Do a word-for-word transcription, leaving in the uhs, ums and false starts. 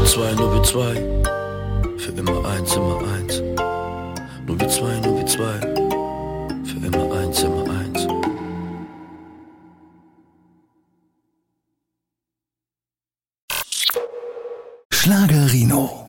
zwei, nur wir zwei. Für immer eins, immer eins. Nur wir zwei, nur wir zwei. Für immer eins, immer eins. Schlagerino.